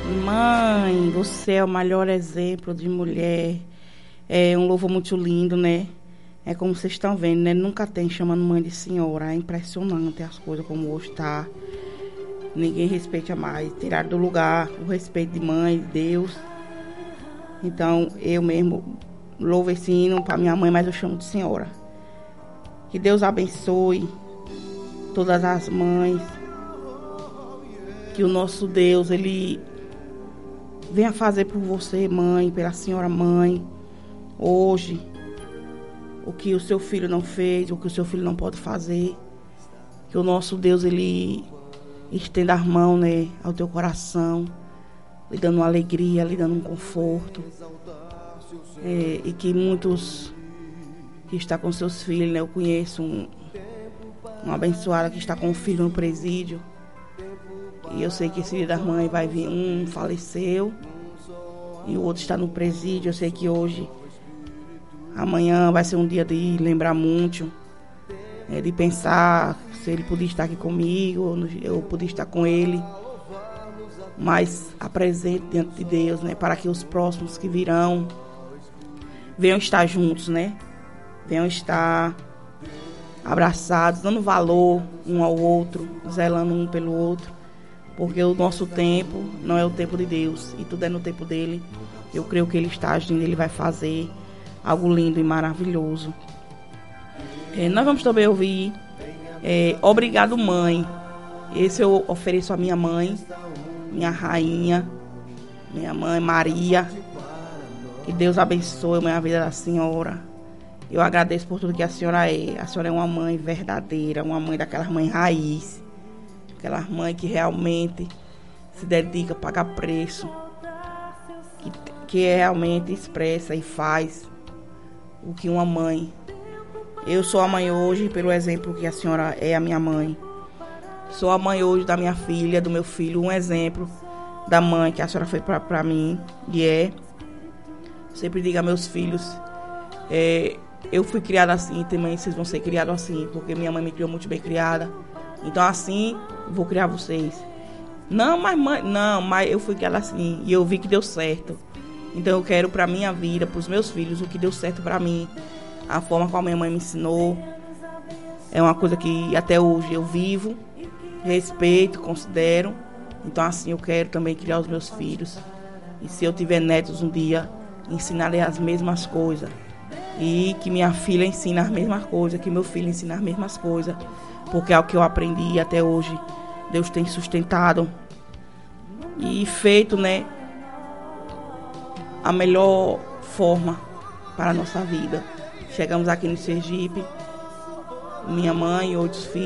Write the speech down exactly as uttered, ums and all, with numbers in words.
Mãe, você é o melhor exemplo de mulher. É um louvor muito lindo, né? É como vocês estão vendo, né? Nunca tem chamando mãe de senhora. É impressionante as coisas como hoje tá. Ninguém respeita mais. Tirar do lugar o respeito de mãe, de Deus. Então, eu mesmo louvo esse hino para minha mãe, mas eu chamo de senhora. Que Deus abençoe todas as mães. Que o nosso Deus, Ele venha fazer por você, mãe, pela senhora mãe, hoje, o que o seu filho não fez, o que o seu filho não pode fazer. Que o nosso Deus, Ele estenda as mãos, né, ao teu coração, lhe dando uma alegria, lhe dando um conforto. É, e que muitos que estão com seus filhos, né, eu conheço um, uma abençoada que está com um filho no presídio. E eu sei que esse dia das mães vai vir, um faleceu e o outro está no presídio. Eu sei que hoje, amanhã vai ser um dia de lembrar muito, é, de pensar se ele podia estar aqui comigo, eu podia estar com ele, mas apresente diante de Deus, né, para que os próximos que virão venham estar juntos, né, venham estar abraçados, dando valor um ao outro, zelando um pelo outro. Porque o nosso tempo não é o tempo de Deus, e tudo é no tempo dele. Eu creio que ele está agindo, ele vai fazer algo lindo e maravilhoso. É, nós vamos também ouvir é, Obrigado, Mãe. Esse eu ofereço à minha mãe, minha rainha, minha mãe Maria. Que Deus abençoe a vida da senhora. Eu agradeço por tudo que a senhora é. A senhora é uma mãe verdadeira, uma mãe daquelas mães raiz. Aquelas mães que realmente se dedica a pagar preço, que, que realmente expressa e faz o que uma mãe. Eu sou a mãe hoje pelo exemplo que a senhora é a minha mãe. Sou a mãe hoje da minha filha, do meu filho, um exemplo da mãe que a senhora foi para mim e é. Sempre digo a meus filhos, é, eu fui criada assim, também vocês vão ser criados assim, porque minha mãe me criou muito bem criada. Então assim, vou criar vocês. Não, mas mãe, não, mas eu fui criada assim e eu vi que deu certo. Então eu quero pra minha vida, pros meus filhos, o que deu certo pra mim. A forma como a minha mãe me ensinou. É uma coisa que até hoje eu vivo, respeito, considero. Então assim, eu quero também criar os meus filhos. E se eu tiver netos um dia, ensinarei as mesmas coisas. E que minha filha ensine as mesmas coisas, que meu filho ensine as mesmas coisas. Porque é o que eu aprendi até hoje. Deus tem sustentado e feito, né, a melhor forma para a nossa vida. Chegamos aqui no Sergipe, minha mãe e outros filhos.